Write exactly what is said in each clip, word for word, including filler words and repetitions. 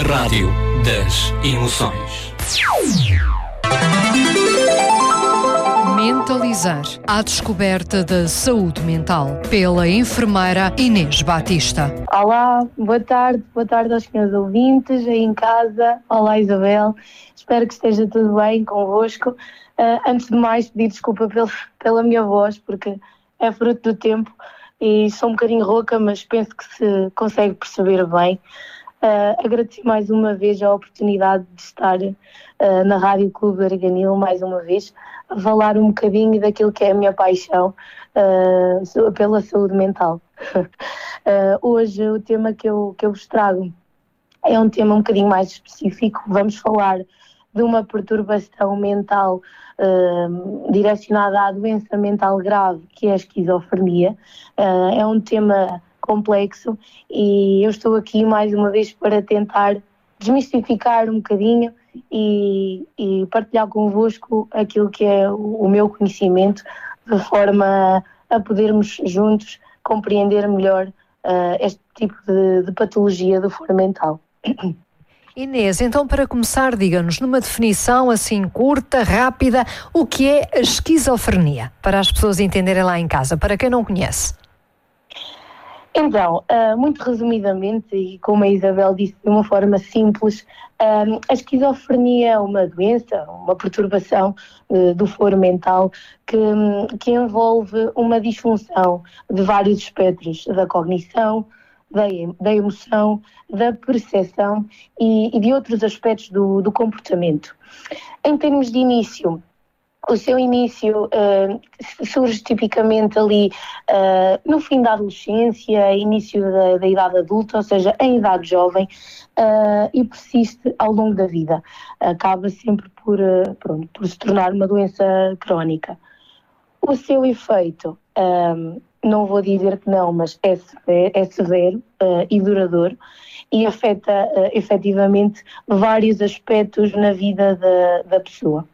rádio das emoções. Mentalizar à descoberta da saúde mental pela enfermeira Inês Batista. Olá, boa tarde, boa tarde aos senhores ouvintes aí em casa. Olá Isabel, espero que esteja tudo bem convosco. Uh, antes de mais pedir desculpa pela, pela minha voz, porque é fruto do tempo e sou um bocadinho rouca, mas penso que se consegue perceber bem. Uh, agradeço mais uma vez a oportunidade de estar uh, na Rádio Clube de Arganil, mais uma vez, a falar um bocadinho daquilo que é a minha paixão uh, pela saúde mental. uh, hoje o tema que eu, que eu vos trago é um tema um bocadinho mais específico. Vamos falar de uma perturbação mental uh, direcionada à doença mental grave, que é a esquizofrenia. Uh, é um tema complexo e eu estou aqui mais uma vez para tentar desmistificar um bocadinho e, e partilhar convosco aquilo que é o, o meu conhecimento, de forma a podermos juntos compreender melhor uh, este tipo de, de patologia do foro mental. Inês, então para começar, diga-nos numa definição assim curta, rápida, o que é a esquizofrenia, para as pessoas entenderem lá em casa, para quem não conhece. Então, uh, muito resumidamente, e como a Isabel disse de uma forma simples, um, a esquizofrenia é uma doença, uma perturbação uh, do foro mental que, um, que envolve uma disfunção de vários espectros da cognição, da, da emoção, da percepção e, e de outros aspectos do, do comportamento. Em termos de início, o seu início uh, surge tipicamente ali uh, no fim da adolescência, início da, da idade adulta, ou seja, em idade jovem, uh, e persiste ao longo da vida. Acaba sempre por, uh, pronto, por se tornar uma doença crónica. O seu efeito, um, não vou dizer que não, mas é severo, é severo uh, e duradouro e afeta uh, efetivamente vários aspectos na vida da, da pessoa.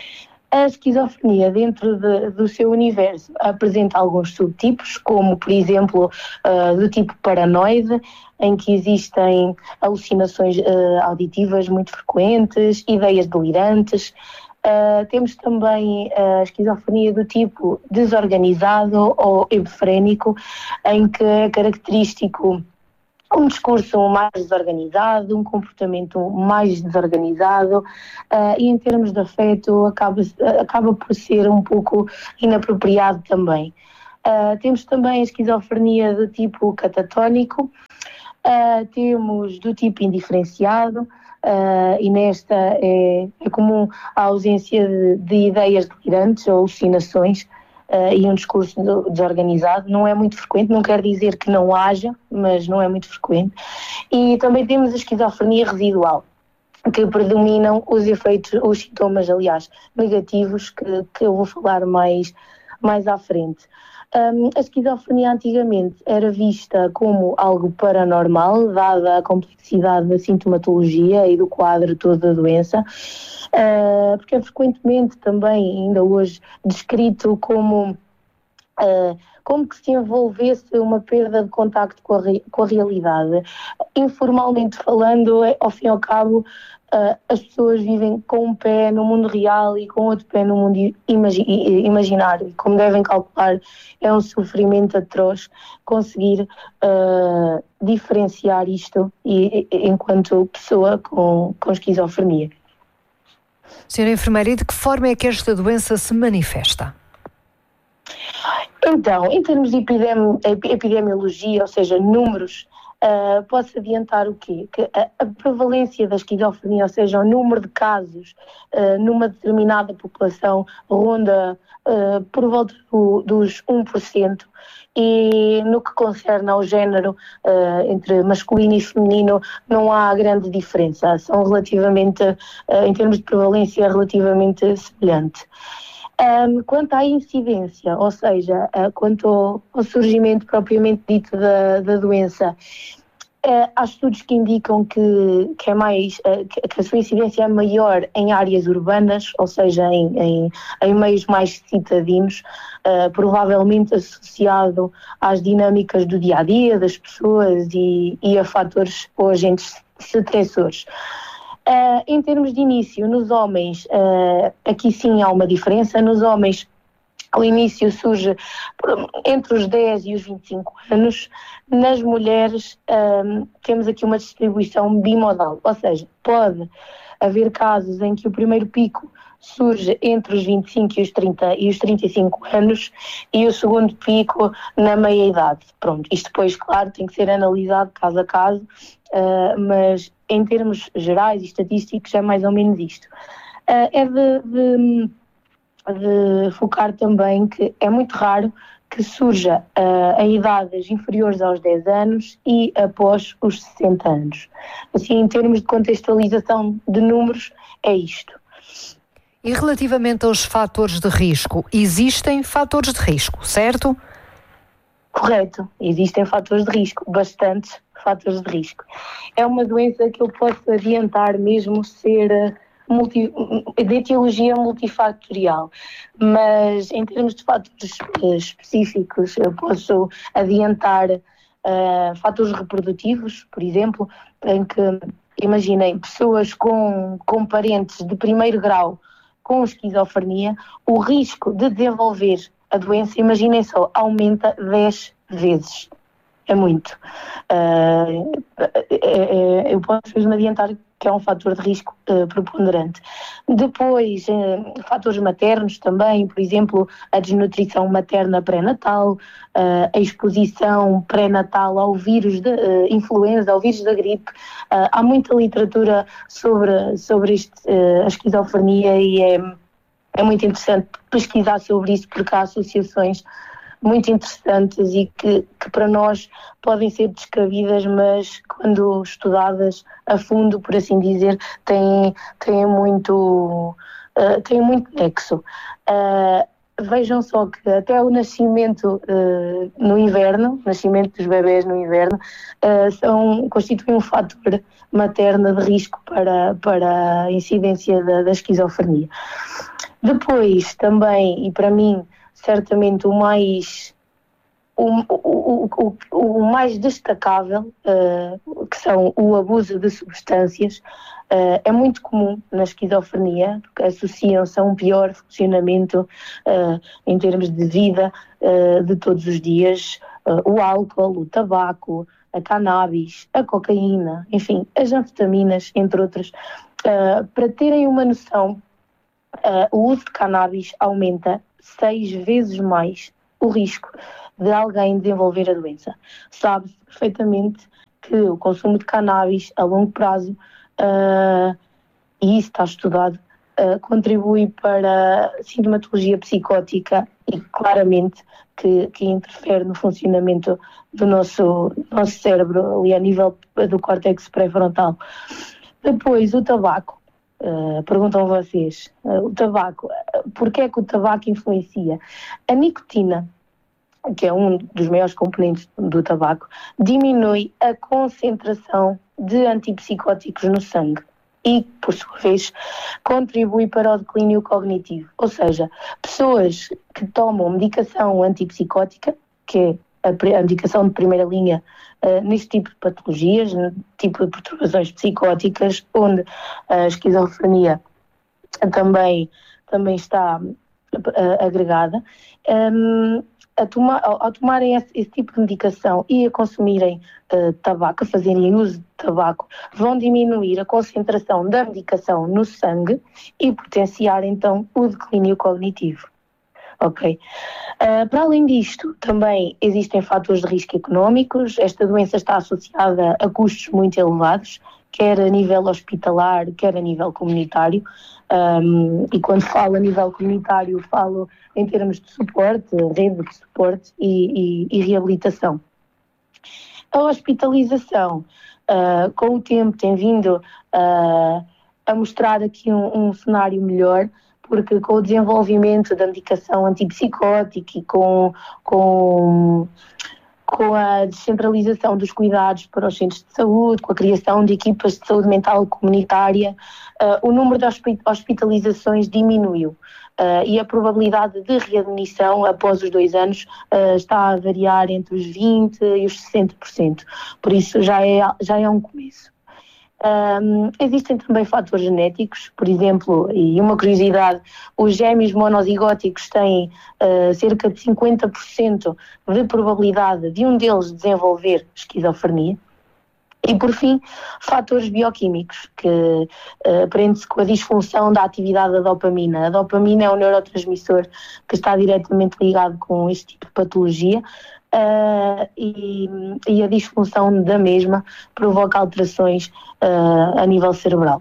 A esquizofrenia, dentro de, do seu universo, apresenta alguns subtipos, como, por exemplo, uh, do tipo paranoide, em que existem alucinações uh, auditivas muito frequentes, ideias delirantes. Uh, temos também a esquizofrenia do tipo desorganizado ou hebefrénico, em que é característico um discurso mais desorganizado, um comportamento mais desorganizado uh, e em termos de afeto acaba, acaba por ser um pouco inapropriado também. Uh, temos também a esquizofrenia do tipo catatónico, uh, temos do tipo indiferenciado uh, e nesta é, é comum a ausência de, de ideias delirantes ou alucinações. Uh, e um discurso desorganizado. Não é muito frequente, não quer dizer que não haja, mas não é muito frequente. E também temos a esquizofrenia residual, que predominam os efeitos, os sintomas, aliás, negativos, que, que eu vou falar mais, mais à frente. Um, a esquizofrenia antigamente era vista como algo paranormal, dada a complexidade da sintomatologia e do quadro todo da doença, uh, porque é frequentemente também, ainda hoje, descrito como, uh, como que se envolvesse uma perda de contacto com a, re, com a realidade. Informalmente falando, ao fim e ao cabo, Uh, as pessoas vivem com um pé no mundo real e com outro pé no mundo imagi- imaginário. Como devem calcular, é um sofrimento atroz conseguir uh, diferenciar isto e, e, enquanto pessoa com, com esquizofrenia. Senhora enfermeira, e de que forma é que esta doença se manifesta? Então, em termos de epidemi- epidemiologia, ou seja, números, Uh, posso adiantar o quê? Que a, a prevalência da esquizofrenia, ou seja, o número de casos uh, numa determinada população ronda uh, por volta do, dos um por cento, e no que concerne ao género uh, entre masculino e feminino não há grande diferença, são relativamente, uh, em termos de prevalência, relativamente semelhante. Um, quanto à incidência, ou seja, uh, quanto ao, ao surgimento propriamente dito da, da doença, uh, há estudos que indicam que, que, é mais, uh, que, que a sua incidência é maior em áreas urbanas, ou seja, em, em, em meios mais citadinos, uh, provavelmente associado às dinâmicas do dia-a-dia das pessoas e, e a fatores ou agentes estressores. Uh, em termos de início, nos homens, uh, aqui sim há uma diferença. Nos homens, o início surge entre os dez e os vinte e cinco anos. Nas mulheres, um, temos aqui uma distribuição bimodal, ou seja, pode haver casos em que o primeiro pico surge entre os vinte e cinco e os trinta e os trinta e cinco anos e o segundo pico na meia-idade. Pronto, isto depois, claro, tem que ser analisado caso a caso, uh, mas em termos gerais e estatísticos é mais ou menos isto. Uh, é de... de de focar também que é muito raro que surja uh, em idades inferiores aos dez anos e após os sessenta anos. Assim, em termos de contextualização de números, é isto. E relativamente aos fatores de risco, existem fatores de risco, certo? Correto, existem fatores de risco, bastantes fatores de risco. É uma doença que eu posso adiantar mesmo ser... Multi, de etiologia multifactorial, mas em termos de fatores específicos eu posso adiantar uh, fatores reprodutivos, por exemplo, em que, imaginem, pessoas com, com parentes de primeiro grau com esquizofrenia, o risco de desenvolver a doença, imaginem só, aumenta dez vezes. É muito. Uh, é, é, eu posso mesmo adiantar que é um fator de risco uh, preponderante. Depois, uh, fatores maternos também, por exemplo, a desnutrição materna pré-natal, uh, a exposição pré-natal ao vírus de uh, influenza, ao vírus da gripe. Uh, há muita literatura sobre, sobre este, uh, a esquizofrenia e é, é muito interessante pesquisar sobre isso porque há associações muito interessantes e que, que para nós podem ser descabidas, mas quando estudadas a fundo, por assim dizer, têm, têm, muito, uh, têm muito nexo. Uh, vejam só que até o nascimento uh, no inverno, o nascimento dos bebés no inverno, uh, são, constituem um fator materno de risco para, para a incidência da, da esquizofrenia. Depois também, e para mim, certamente o mais, o, o, o, o, o mais destacável, uh, que são o abuso de substâncias, uh, é muito comum na esquizofrenia, porque associam-se a um pior funcionamento uh, em termos de vida uh, de todos os dias, uh, o álcool, o tabaco, a cannabis, a cocaína, enfim, as anfetaminas, entre outras. Uh, para terem uma noção, uh, o uso de cannabis aumenta seis vezes mais o risco de alguém desenvolver a doença. Sabe-se perfeitamente que o consumo de cannabis a longo prazo, uh, e isso está estudado, uh, contribui para a sintomatologia psicótica e claramente que, que interfere no funcionamento do nosso, nosso cérebro ali a nível do córtex pré-frontal. Depois, o tabaco. Uh, perguntam vocês, uh, o tabaco, uh, porquê é que o tabaco influencia? A nicotina, que é um dos maiores componentes do tabaco, diminui a concentração de antipsicóticos no sangue e, por sua vez, contribui para o declínio cognitivo. Ou seja, pessoas que tomam medicação antipsicótica, que é a medicação de primeira linha uh, neste tipo de patologias, no tipo de perturbações psicóticas, onde a esquizofrenia também, também está uh, agregada, um, a toma, ao, ao tomarem esse, esse tipo de medicação e a consumirem uh, tabaco, a fazerem uso de tabaco, vão diminuir a concentração da medicação no sangue e potenciar então o declínio cognitivo. Ok. Uh, para além disto, também existem fatores de risco económicos. Esta doença está associada a custos muito elevados, quer a nível hospitalar, quer a nível comunitário. Um, e quando falo a nível comunitário, falo em termos de suporte, rede de suporte e, e, e reabilitação. A hospitalização, uh, com o tempo, tem vindo uh, a mostrar aqui um, um cenário melhor, porque com o desenvolvimento da medicação antipsicótica e com, com, com a descentralização dos cuidados para os centros de saúde, com a criação de equipas de saúde mental comunitária, uh, o número de hospitalizações diminuiu uh, e a probabilidade de readmissão após os dois anos uh, está a variar entre os vinte por cento e os sessenta por cento. Por isso já é, já é um começo. Um, existem também fatores genéticos, por exemplo, e uma curiosidade, os gêmeos monozigóticos têm uh, cerca de cinquenta por cento de probabilidade de um deles desenvolver esquizofrenia. E, por fim, fatores bioquímicos, que uh, prende-se com a disfunção da atividade da dopamina. A dopamina é um neurotransmissor que está diretamente ligado com este tipo de patologia, uh, e, e a disfunção da mesma provoca alterações uh, a nível cerebral.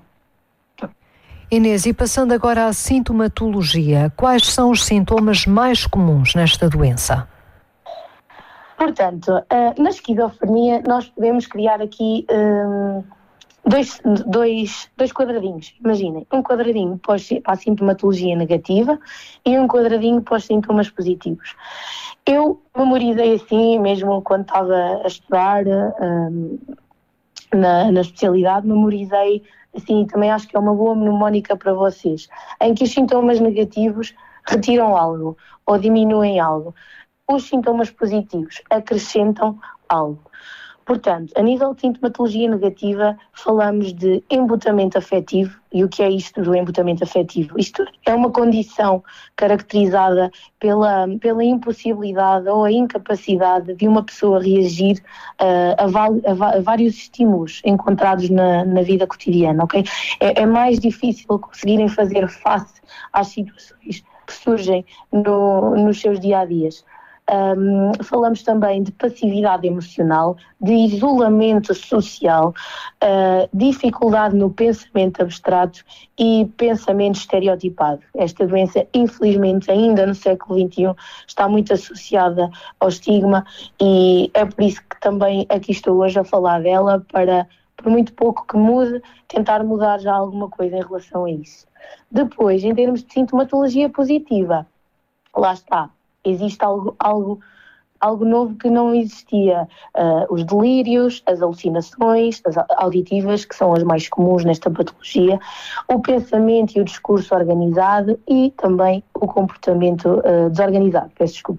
Inês, e passando agora à sintomatologia, quais são os sintomas mais comuns nesta doença? Portanto, na esquizofrenia nós podemos criar aqui um, dois, dois, dois quadradinhos. Imaginem, um quadradinho para a sintomatologia negativa e um quadradinho para os sintomas positivos. Eu memorizei assim, mesmo quando estava a estudar um, na, na especialidade, memorizei assim, e também acho que é uma boa mnemónica para vocês, em que os sintomas negativos retiram algo ou diminuem algo. Os sintomas positivos acrescentam algo. Portanto, a nível de sintomatologia negativa, falamos de embutamento afetivo. E o que é isto do embutamento afetivo? Isto é uma condição caracterizada pela, pela impossibilidade ou a incapacidade de uma pessoa reagir uh, a, val, a, a vários estímulos encontrados na, na vida cotidiana, ok? É, é mais difícil conseguirem fazer face às situações que surgem no, nos seus dia-a-dias. Um, falamos também de passividade emocional, de isolamento social, uh, dificuldade no pensamento abstrato e pensamento estereotipado. Esta doença, infelizmente, ainda no século vinte e um, está muito associada ao estigma e é por isso que também aqui estou hoje a falar dela, para, por muito pouco que mude, tentar mudar já alguma coisa em relação a isso. Depois, em termos de sintomatologia positiva, lá está. Existe algo, algo, algo novo que não existia. Uh, os delírios, as alucinações, as auditivas, que são as mais comuns nesta patologia, o pensamento e o discurso organizado e também o comportamento uh, desorganizado. Peço desculpa.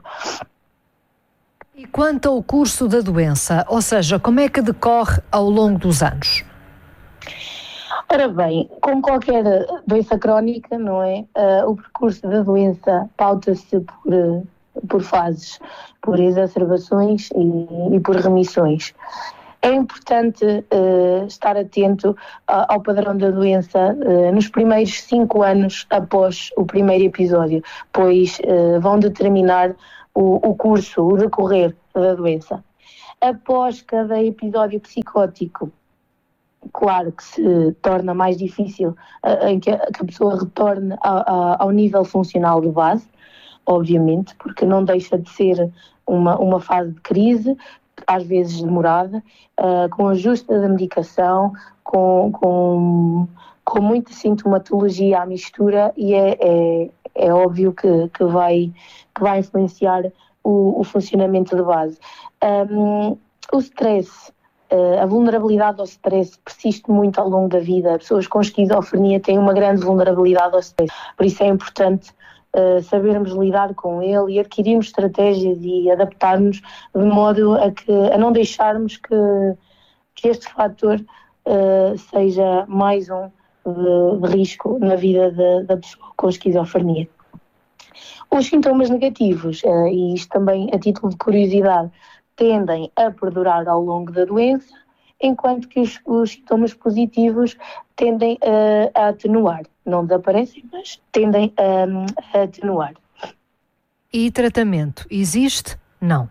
E quanto ao curso da doença, ou seja, como é que decorre ao longo dos anos? Ora bem, como qualquer doença crónica, não é? Uh, o percurso da doença pauta-se por, uh, por fases, por exacerbações e, e por remissões. É importante uh, estar atento uh, ao padrão da doença uh, nos primeiros cinco anos após o primeiro episódio, pois uh, vão determinar o, o curso, o decorrer da doença. Após cada episódio psicótico, claro que se torna mais difícil uh, em que a, que a pessoa retorne a, a, ao nível funcional de base, obviamente, porque não deixa de ser uma, uma fase de crise, às vezes demorada, uh, com ajuste da medicação, com, com, com muita sintomatologia à mistura, e é, é, é óbvio que, que, vai, que vai influenciar o, o funcionamento de base. Um, o stress, a vulnerabilidade ao stress persiste muito ao longo da vida. Pessoas com esquizofrenia têm uma grande vulnerabilidade ao stress. Por isso é importante uh, sabermos lidar com ele e adquirirmos estratégias e adaptarmos de modo a, que, a não deixarmos que, que este fator uh, seja mais um de, de risco na vida de, da pessoa com esquizofrenia. Os sintomas negativos, uh, e isto também a título de curiosidade, tendem a perdurar ao longo da doença, enquanto que os, os sintomas positivos tendem a, a atenuar. Não desaparecem, mas tendem a, a atenuar. E tratamento existe? Não.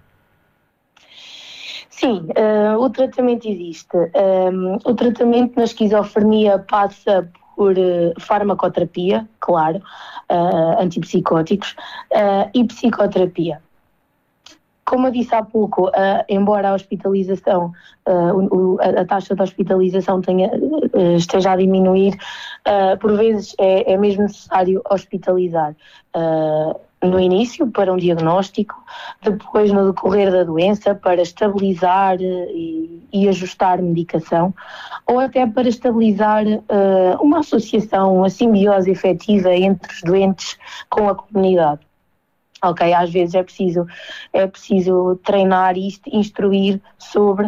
Sim, uh, o tratamento existe. Um, o tratamento na esquizofrenia passa por uh, farmacoterapia, claro, uh, antipsicóticos, uh, e psicoterapia. Como eu disse há pouco, uh, embora a hospitalização, uh, o, a taxa de hospitalização tenha, uh, esteja a diminuir, uh, por vezes é, é mesmo necessário hospitalizar. Uh, no início para um diagnóstico, depois no decorrer da doença para estabilizar e, e ajustar medicação, ou até para estabilizar uh, uma associação, uma simbiose efetiva entre os doentes com a comunidade. Ok, às vezes é preciso, é preciso treinar e instruir sobre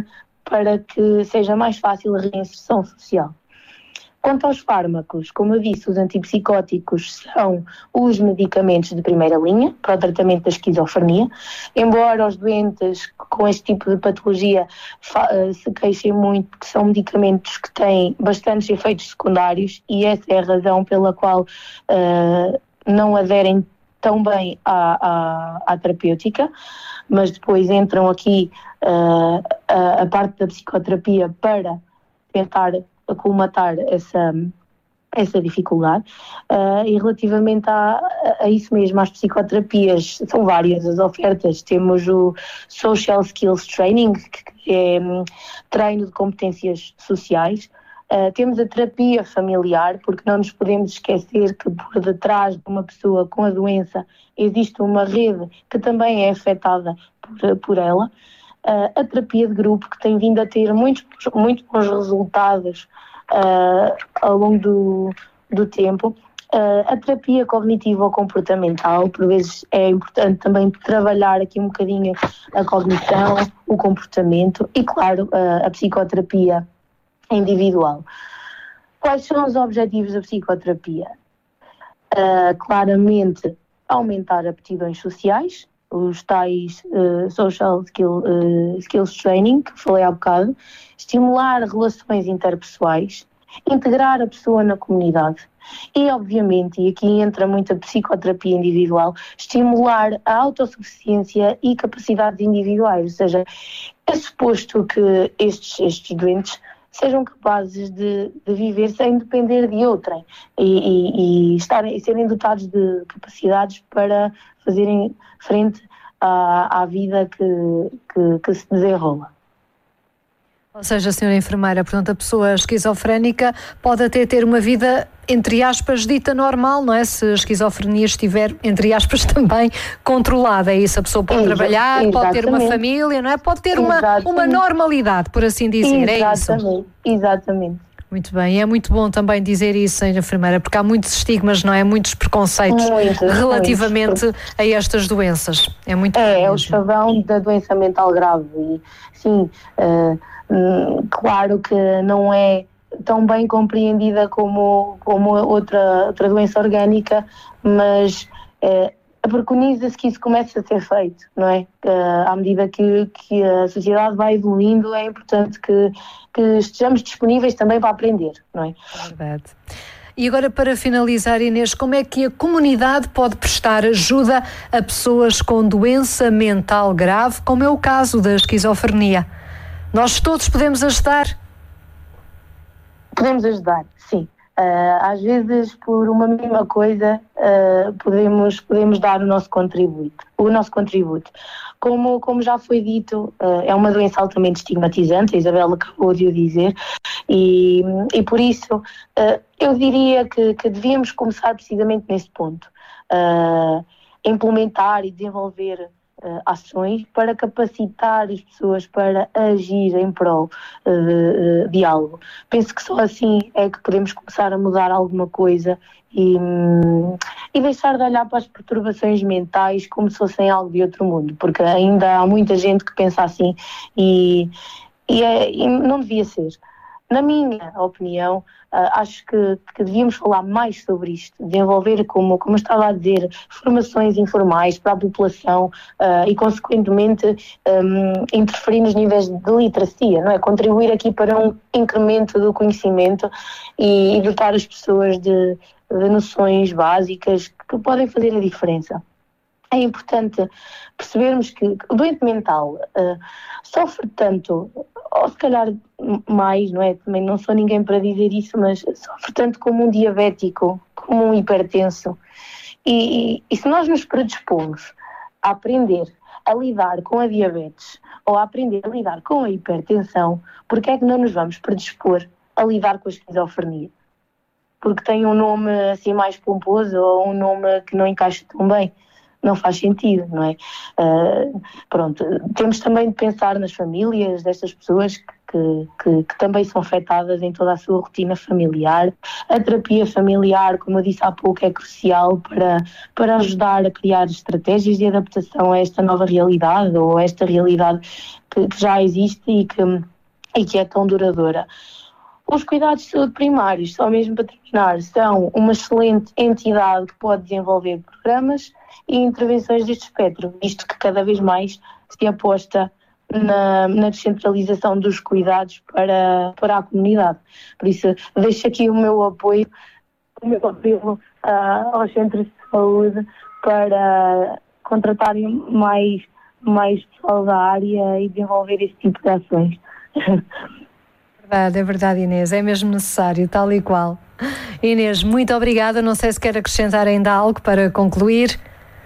para que seja mais fácil a reinserção social. Quanto aos fármacos, como eu disse, os antipsicóticos são os medicamentos de primeira linha para o tratamento da esquizofrenia, embora os doentes com este tipo de patologia se queixem muito que são medicamentos que têm bastantes efeitos secundários, e essa é a razão pela qual uh, não aderem tão bem à, à, à terapêutica, mas depois entram aqui uh, a, a parte da psicoterapia para tentar acolmatar essa, essa dificuldade. Uh, e relativamente a, a isso mesmo, às psicoterapias, são várias as ofertas. Temos o Social Skills Training, que é um, treino de competências sociais. Uh, temos a terapia familiar, porque não nos podemos esquecer que por detrás de uma pessoa com a doença existe uma rede que também é afetada por, por ela. Uh, a terapia de grupo, que tem vindo a ter muitos, muito bons resultados uh, ao longo do, do tempo. Uh, a terapia cognitivo-comportamental, por vezes é importante também trabalhar aqui um bocadinho a cognição, o comportamento e, claro, uh, a psicoterapia individual. Quais são os objetivos da psicoterapia? Uh, claramente, aumentar aptidões sociais, os tais uh, Social skill, uh, Skills Training, que falei há bocado, estimular relações interpessoais, integrar a pessoa na comunidade e, obviamente, e aqui entra muito a psicoterapia individual, estimular a autossuficiência e capacidades individuais, ou seja, é suposto que estes, estes doentes sejam capazes de, de viver sem depender de outrem e, e, e estarem, serem dotados de capacidades para fazerem frente à, à vida que, que, que se desenrola. Ou seja, senhora enfermeira, portanto, a pessoa esquizofrénica pode até ter uma vida, entre aspas, dita normal, não é? Se a esquizofrenia estiver, entre aspas, também controlada. É isso, a pessoa pode Exa- trabalhar, exatamente. Pode ter uma família, não é? Pode ter uma, uma normalidade, por assim dizer, exatamente. É isso? Exatamente, exatamente. Muito bem, e é muito bom também dizer isso, senhora enfermeira, porque há muitos estigmas, não é? Muitos preconceitos muitos, relativamente muitos. a estas doenças. É muito É, é o chavão da doença mental grave e, sim, uh, hum, claro que não é tão bem compreendida como, como outra, outra doença orgânica, mas uh, preconiza-se que isso comece a ser feito, não é? Uh, à medida que, que a sociedade vai evoluindo, é importante que, que estejamos disponíveis também para aprender, não é? É verdade. E agora, para finalizar, Inês, como é que a comunidade pode prestar ajuda a pessoas com doença mental grave, como é o caso da esquizofrenia? Nós todos podemos ajudar? Podemos ajudar, sim. Uh, às vezes, por uma mesma coisa, uh, podemos, podemos dar o nosso contributo. O nosso contributo. Como, como já foi dito, uh, é uma doença altamente estigmatizante, a Isabela acabou de o dizer, e, e por isso uh, eu diria que, que devíamos começar precisamente nesse ponto. Uh, implementar e desenvolver Uh, ações para capacitar as pessoas para agir em prol uh, de algo. Penso que só assim é que podemos começar a mudar alguma coisa e, um, e deixar de olhar para as perturbações mentais como se fossem algo de outro mundo, porque ainda há muita gente que pensa assim e, e, é, e não devia ser. Na minha opinião, uh, acho que, que devíamos falar mais sobre isto, desenvolver, como, como eu estava a dizer, formações informais para a população uh, e, consequentemente, um, interferir nos níveis de literacia, não é? Contribuir aqui para um incremento do conhecimento e, e dotar as pessoas de, de noções básicas que podem fazer a diferença. É importante percebermos que o doente mental uh, sofre tanto, ou se calhar mais, não é? Também não sou ninguém para dizer isso, mas sofre tanto como um diabético, como um hipertenso. E, e se nós nos predispomos a aprender a lidar com a diabetes ou a aprender a lidar com a hipertensão, por que é que não nos vamos predispor a lidar com a esquizofrenia? Porque tem um nome assim mais pomposo ou um nome que não encaixa tão bem. Não faz sentido, não é? Uh, pronto, temos também de pensar nas famílias destas pessoas que, que, que também são afetadas em toda a sua rotina familiar. A terapia familiar, como eu disse há pouco, é crucial para, para ajudar a criar estratégias de adaptação a esta nova realidade ou a esta realidade que, que já existe e que e que é tão duradoura. Os cuidados de saúde primários, só mesmo para terminar, são uma excelente entidade que pode desenvolver programas e intervenções deste espectro, visto que cada vez mais se aposta na, na descentralização dos cuidados para, para a comunidade. Por isso, deixo aqui o meu apoio, o meu apelo uh, aos centros de saúde para contratarem mais, mais pessoal da área e desenvolver este tipo de ações. Verdade, é verdade, Inês, é mesmo necessário, tal e qual. Inês, muito obrigada, não sei se quer acrescentar ainda algo para concluir.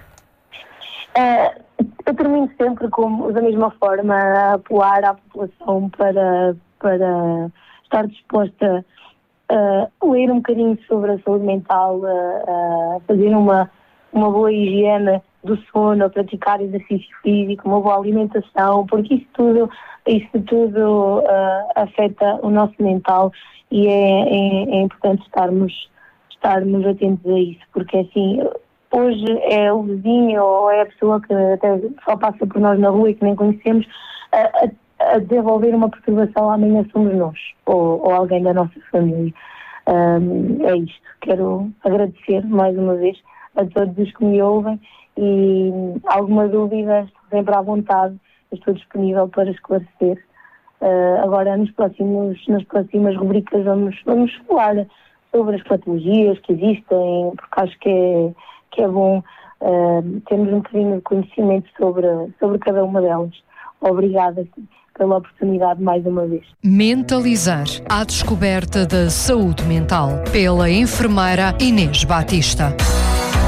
Uh, eu termino sempre com, da mesma forma, a apelar à população para, para estar disposta a ler um bocadinho sobre a saúde mental, a, a fazer uma, uma boa higiene do sono, a praticar exercício físico, uma boa alimentação, porque isso tudo, isso tudo uh, afeta o nosso mental e é, é, é importante estarmos, estarmos atentos a isso, porque assim, hoje é o vizinho ou é a pessoa que até só passa por nós na rua e que nem conhecemos a, a, a desenvolver uma perturbação, amanhã somos nós ou, ou alguém da nossa família. Um, é isto. Quero agradecer mais uma vez a todos os que me ouvem e alguma dúvida, estou sempre à vontade, estou disponível para esclarecer. Uh, agora, nos próximos, nas próximas rubricas, vamos, vamos falar sobre as patologias que existem, porque acho que é, que é bom uh, termos um bocadinho de conhecimento sobre, sobre cada uma delas. Obrigada pela oportunidade mais uma vez. Mentalizar à descoberta da saúde mental, pela enfermeira Inês Batista.